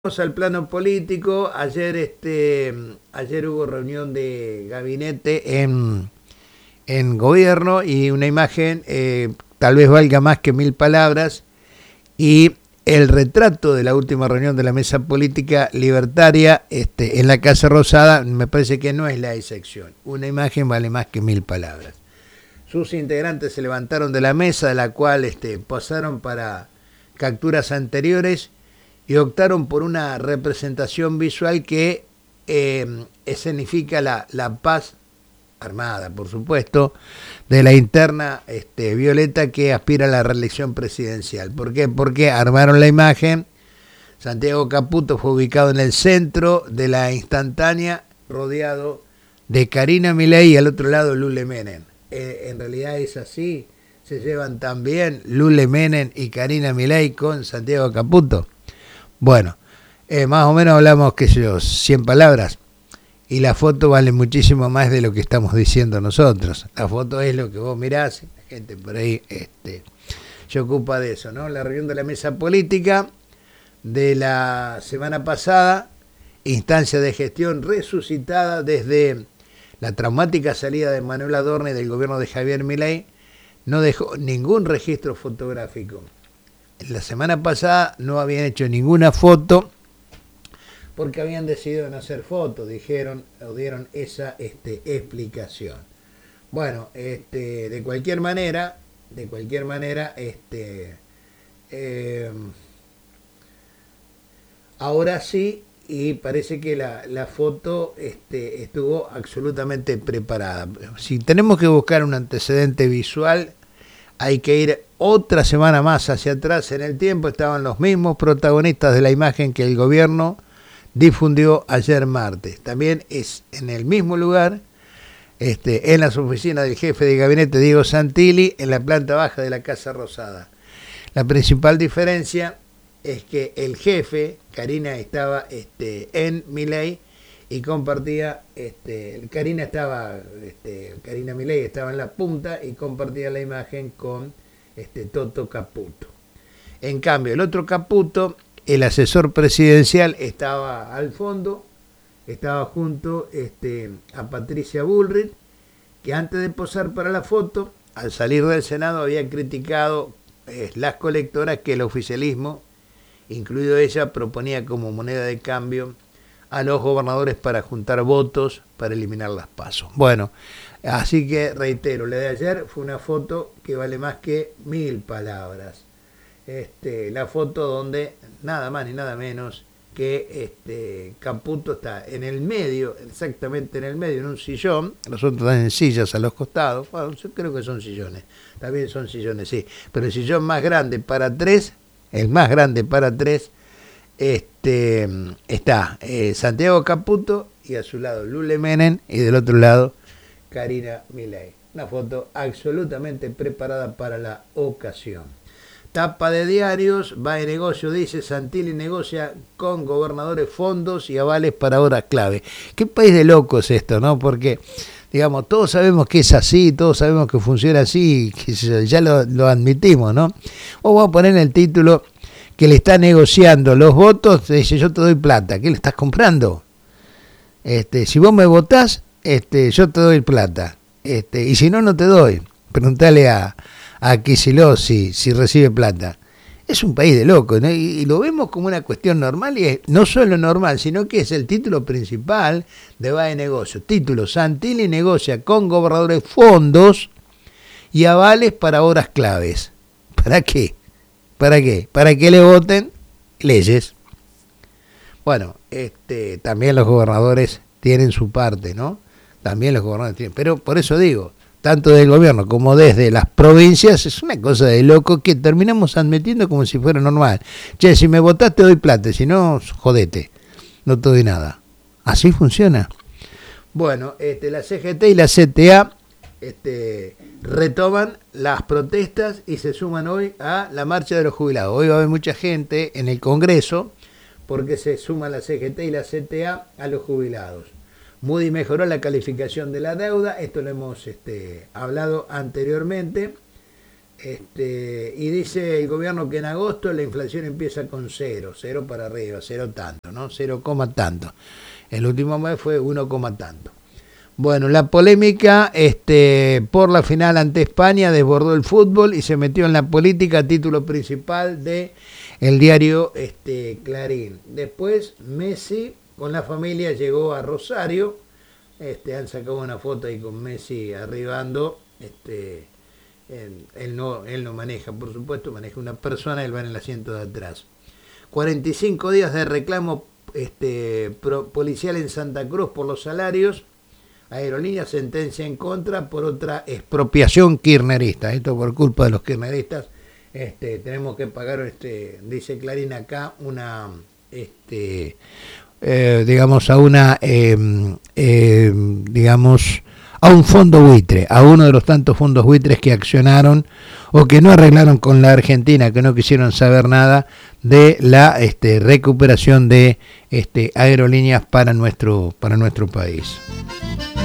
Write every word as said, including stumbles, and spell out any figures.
Vamos al plano político. Ayer, este, ayer hubo reunión de gabinete en, en gobierno y una imagen eh, tal vez valga más que mil palabras, y el retrato de la última reunión de la mesa política libertaria este, en la Casa Rosada me parece que no es la excepción. Una imagen vale más que mil palabras. Sus integrantes se levantaron de la mesa, de la cual este, pasaron para capturas anteriores, y optaron por una representación visual que eh, escenifica la, la paz armada, por supuesto, de la interna este, violeta que aspira a la reelección presidencial. ¿Por qué? Porque armaron la imagen. Santiago Caputo fue ubicado en el centro de la instantánea, rodeado de Karina Milei y al otro lado Lule Menem. Eh, en realidad es así, se llevan tan bien Lule Menem y Karina Milei con Santiago Caputo. Bueno, eh, más o menos hablamos, qué sé yo, cien palabras, y la foto vale muchísimo más de lo que estamos diciendo nosotros. La foto es lo que vos mirás, la gente por ahí este, se ocupa de eso, ¿no? La reunión de la mesa política de la semana pasada, instancia de gestión resucitada desde la traumática salida de Manuel Adorno y del gobierno de Javier Milei, no dejó ningún registro fotográfico. La semana pasada no habían hecho ninguna foto porque habían decidido no hacer fotos, dijeron o dieron esa este, explicación. Bueno, este, de cualquier manera, de cualquier manera, este, eh, ahora sí, y parece que la, la foto este, estuvo absolutamente preparada. Si tenemos que buscar un antecedente visual, hay que ir otra semana más hacia atrás en el tiempo. Estaban los mismos protagonistas de la imagen que el gobierno difundió ayer martes. También es en el mismo lugar, este, en las oficinas del jefe de gabinete Diego Santilli, en la planta baja de la Casa Rosada. La principal diferencia es que el jefe, Karina, estaba este, en Milei y compartía, este, Karina estaba, este, Karina Milei estaba en la punta y compartía la imagen con este, Toto Caputo. En cambio, el otro Caputo, el asesor presidencial, estaba al fondo, estaba junto este, a Patricia Bullrich, que antes de posar para la foto, al salir del Senado, había criticado eh, las colectoras que el oficialismo, incluido ella, proponía como moneda de cambio a los gobernadores para juntar votos para eliminar las PASO. Bueno, así que reitero, la de ayer fue una foto que vale más que mil palabras. Este, la foto donde nada más ni nada menos que este, Caputo está en el medio, exactamente en el medio, en un sillón, los otros están en sillas a los costados. Bueno, yo creo que son sillones, también son sillones, sí, pero el sillón más grande para tres, el más grande para tres, Este, está eh, Santiago Caputo y a su lado Lule Menem y del otro lado Karina Milei. Una foto absolutamente preparada para la ocasión. Tapa de diarios, va de negocio, dice Santilli negocia con gobernadores fondos y avales para horas clave. Qué país de locos esto, ¿no? Porque, digamos, todos sabemos que es así, todos sabemos que funciona así, que ya lo, lo admitimos, ¿no? O vamos a poner en el título que le está negociando los votos, te dice yo te doy plata. ¿Qué le estás comprando? Este, si vos me votás, este, yo te doy plata. Este, y si no, no te doy. Preguntale a, a Kicillof si, si recibe plata. Es un país de locos, ¿no? Y, y lo vemos como una cuestión normal, y es no solo normal, sino que es el título principal de Va de Negocio. Título: Santilli negocia con gobernadores fondos y avales para horas claves. ¿Para qué? ¿Para qué? Para que le voten leyes. Bueno, este, también los gobernadores tienen su parte, ¿no? También los gobernadores tienen. Pero por eso digo, tanto del gobierno como desde las provincias, es una cosa de loco que terminamos admitiendo como si fuera normal. Che, si me votás te doy plata, si no, jodete, no te doy nada. Así funciona. Bueno, este, la C G T y la C T A este, retoman las protestas y se suman hoy a la marcha de los jubilados. Hoy va a haber mucha gente en el Congreso porque se suman la C G T y la C T A a los jubilados. Moody mejoró la calificación de la deuda, esto lo hemos este, hablado anteriormente. Este, y dice el gobierno que en agosto la inflación empieza con cero, cero para arriba, cero tanto, ¿no? Cero coma tanto. El último mes fue uno coma tanto. Bueno, la polémica este, por la final ante España desbordó el fútbol y se metió en la política, título principal de el diario este, Clarín. Después Messi con la familia llegó a Rosario, este, han sacado una foto ahí con Messi arribando, este, él, él, no, él no maneja, por supuesto, maneja una persona, él va en el asiento de atrás. cuarenta y cinco días de reclamo este, pro, policial en Santa Cruz por los salarios. Aerolíneas sentencia en contra por otra expropiación kirchnerista. Esto por culpa de los kirchneristas. Este, tenemos que pagar, este, dice Clarín acá, una, este, eh, digamos, a una, eh, eh, digamos, a un fondo buitre, a uno de los tantos fondos buitres que accionaron o que no arreglaron con la Argentina, que no quisieron saber nada de la este, recuperación de este, aerolíneas para nuestro, para nuestro país.